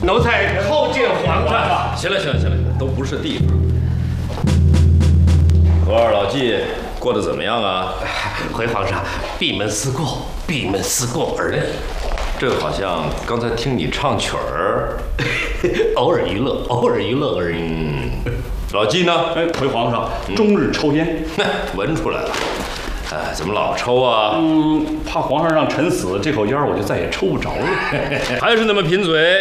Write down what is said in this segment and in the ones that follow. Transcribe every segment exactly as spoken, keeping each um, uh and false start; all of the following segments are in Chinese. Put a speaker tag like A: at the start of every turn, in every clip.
A: 奴才叩见皇上。
B: 行了行了行了，都不是地方。和二老纪过得怎么样啊？
A: 回皇上，闭门思过，闭门思过而已。
B: 这好像刚才听你唱曲儿，
A: 偶尔娱乐，偶尔娱乐而已。
B: 嗯，老纪呢？
C: 哎，回皇上，终日抽烟。
B: 闻出来了。哎，怎么老抽啊？
C: 嗯，怕皇上让臣死，这口烟我就再也抽不着了。
B: 还是那么贫嘴。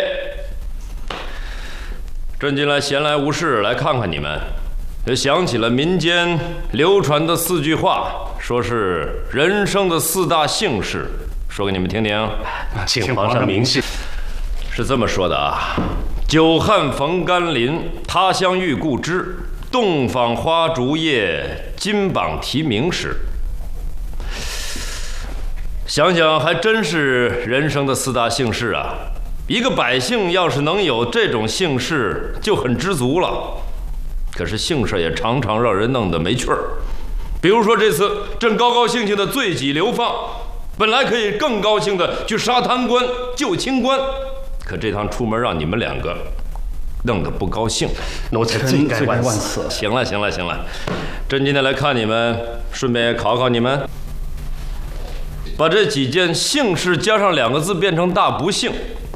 B: 朕近来闲来无事，来看看你们，就想起了民间流传的四句话，说是人生的四大幸事，说给你们听听。
A: 请皇上明示。
B: 是这么说的啊：久旱逢甘霖，他乡遇故知，洞访花烛夜，金榜题名时。想想还真是人生的四大幸事啊！一个百姓要是能有这种幸事，就很知足了。可是幸事也常常让人弄得没趣儿。比如说这次，朕高高兴兴的罪己流放，本来可以更高兴的去杀贪官、救清官，可这趟出门让你们两个弄得不高兴。
A: 奴才罪该万死。
B: 行了行了行了，朕今天来看你们，顺便也考考你们。把这几件幸事加上两个字变成大不幸，